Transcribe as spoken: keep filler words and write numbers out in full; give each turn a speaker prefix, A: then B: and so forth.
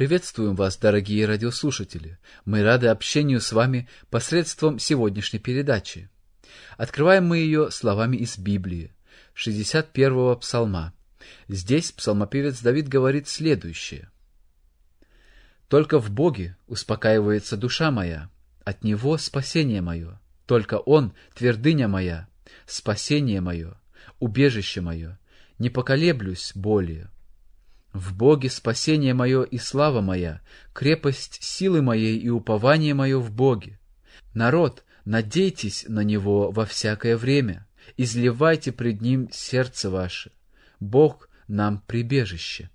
A: Приветствуем вас, дорогие радиослушатели! Мы рады общению с вами посредством сегодняшней передачи. Открываем мы ее словами из Библии, шестьдесят первого псалма. Здесь псалмопевец Давид говорит следующее. «Только в Боге успокаивается душа моя, от Него спасение мое. Только Он — твердыня моя, спасение мое, убежище мое. Не поколеблюсь более. В Боге спасение мое и слава моя, крепость силы моей и упование мое в Боге. Народ, надейтесь на Него во всякое время, изливайте пред Ним сердце ваше. Бог нам прибежище».